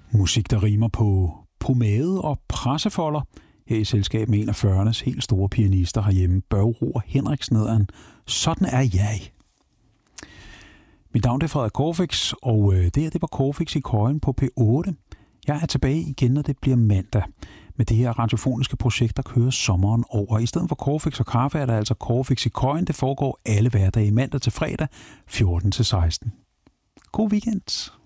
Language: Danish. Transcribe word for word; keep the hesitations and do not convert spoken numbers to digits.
Musik, der rimer på pomade og pressefolder. Her i selskab med en af fyrreernes helt store pianister herhjemme, Børge Roar Henriksnederen. Sådan er jeg. Mit navn er Frederik Corfix, og det her det var Corfix i Køjen på P otte. Jeg er tilbage igen, når det bliver mandag. Med det her radiofoniske projekt, der kører sommeren over. I stedet for Corfix og kaffe er der altså Corfix i Køjen. Det foregår alle hverdage mandag til fredag, fjorten til seksten. God weekend.